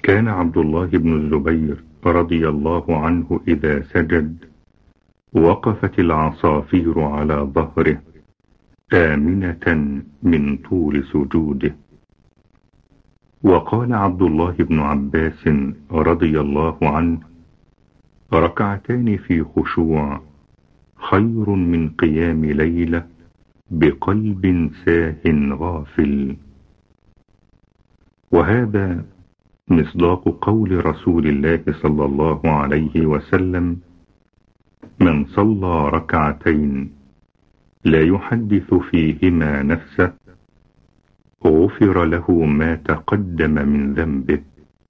كان عبد الله بن الزبير رضي الله عنه إذا سجد وقفت العصافير على ظهره آمنة من طول سجوده. وقال عبد الله بن عباس رضي الله عنه: ركعتان في خشوع خير من قيام ليلة بقلب ساه غافل. وهذا مصداق قول رسول الله صلى الله عليه وسلم: من صلى ركعتين لا يحدث فيهما نفسه غفر له ما تقدم من ذنبه.